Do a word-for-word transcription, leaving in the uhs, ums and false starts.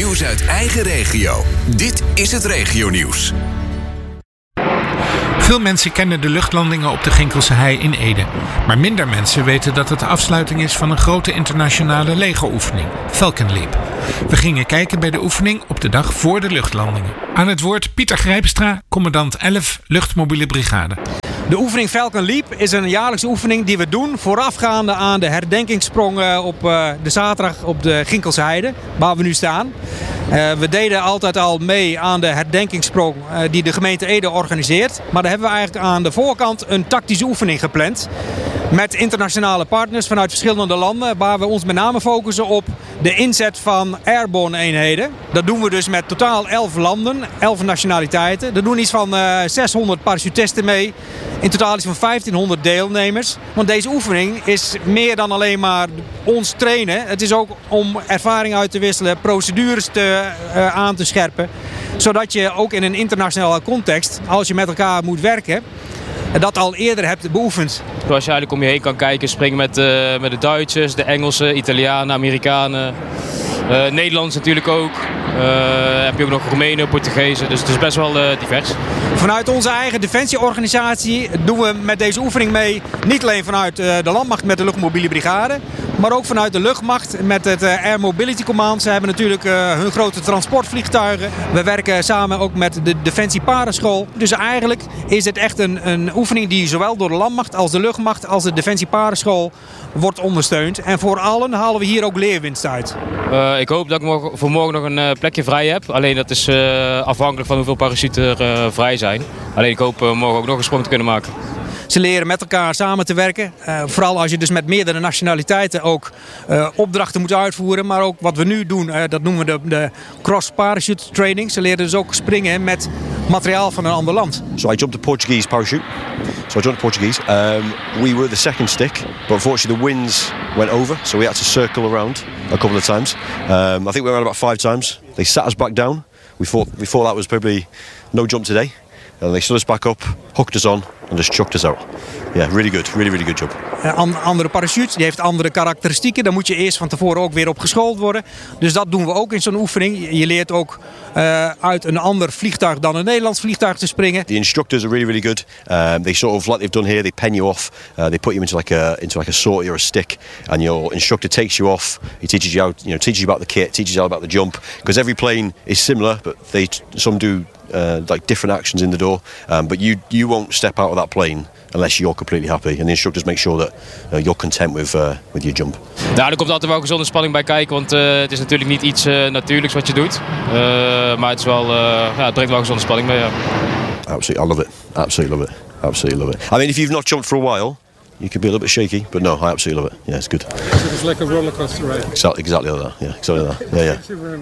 Nieuws uit eigen regio. Dit is het Regionieuws. Veel mensen kennen de luchtlandingen op de Ginkelse Hei in Ede. Maar minder mensen weten dat het de afsluiting is van een grote internationale legeroefening, Falcon Leap. We gingen kijken bij de oefening op de dag voor de luchtlandingen. Aan het woord Pieter Grijpstra, commandant elf Luchtmobiele Brigade. De oefening Falcon Leap is een jaarlijkse oefening die we doen voorafgaande aan de herdenkingssprong op de zaterdag op de Ginkelse Heide, waar we nu staan. Uh, we deden altijd al mee aan de herdenkingssprong uh, die de gemeente Ede organiseert. Maar daar hebben we eigenlijk aan de voorkant een tactische oefening gepland. Met internationale partners vanuit verschillende landen. Waar we ons met name focussen op de inzet van airborne eenheden. Dat doen we dus met totaal elf landen, elf nationaliteiten. Er doen iets van uh, zeshonderd parachutisten mee. In totaal iets van vijftienhonderd deelnemers. Want deze oefening is meer dan alleen maar ons trainen. Het is ook om ervaring uit te wisselen, procedures te, uh, aan te scherpen. Zodat je ook in een internationale context, als je met elkaar moet werken, dat al eerder hebt beoefend. Zoals je eigenlijk om je heen kan kijken, springen met, uh, met de Duitsers, de Engelsen, Italianen, Amerikanen. Uh, Nederlands natuurlijk ook. Uh, heb je ook nog Roemenen, Portugezen. Dus het is best wel uh, divers. Vanuit onze eigen defensieorganisatie doen we met deze oefening mee. Niet alleen vanuit uh, de landmacht met de luchtmobiele brigade. Maar ook vanuit de luchtmacht met het uh, Air Mobility Command. Ze hebben natuurlijk uh, hun grote transportvliegtuigen. We werken samen ook met de Defensie Parenschool. Dus eigenlijk is het echt een, een oefening die zowel door de landmacht als de luchtmacht als de Defensie Parenschool wordt ondersteund. En voor allen halen we hier ook leerwinst uit. Uh, ik hoop dat ik morgen, voor morgen nog een uh, plekje vrij heb. Alleen dat is uh, afhankelijk van hoeveel parachuten er uh, vrij zijn. Alleen ik hoop uh, morgen ook nog een sprong te kunnen maken. Ze leren met elkaar samen te werken. Uh, vooral als je dus met meerdere nationaliteiten ook uh, opdrachten moet uitvoeren. Maar ook wat we nu doen, uh, dat noemen we de, de cross parachute training. Ze leren dus ook springen met materiaal van een ander land. So I jumped a Portuguese parachute. So I jumped Portuguese. Um, we were the second stick, but unfortunately the winds went over, so we had to circle around a couple of times. Um, I think we were around about five times. They sat us back down. We thought we thought that was probably no jump today. And they stood us back up, hooked us on and just chucked us out. Yeah, really good. Really, really good job. Een andere parachute, die heeft andere karakteristieken. Daar moet je eerst van tevoren ook weer op geschoold worden. Dus dat doen we ook in zo'n oefening. Je leert ook uh, uit een ander vliegtuig dan een Nederlands vliegtuig te springen. The instructors are really, really good. Um, they sort of, like they've done here, they pen you off. Uh, they put you into like a into like a sortie or a stick, and your instructor takes you off. He teaches you how, you know, teaches you about the kit, teaches you all about the jump. Because every plane is similar, but they some do uh, like different actions in the door. Um, but you you won't step out of that plane unless you're completely happy. And the instructors make sure that uh, you're content with, uh, with your jump. Nou, er komt altijd wel gezonde spanning bij kijken, want uh, het is natuurlijk niet iets uh, natuurlijks wat je doet. Uh, maar het, is wel, uh, ja, het brengt wel gezonde spanning mee, ja. Absolutely, I love it. Absolutely love it. Absolutely love it. I mean, if you've not jumped for a while, you could be a little bit shaky, but no, I absolutely love it. Yeah, it's good. So it's like a roller coaster ride. Exactly, exactly like that. Yeah, exactly like that. Yeah, yeah.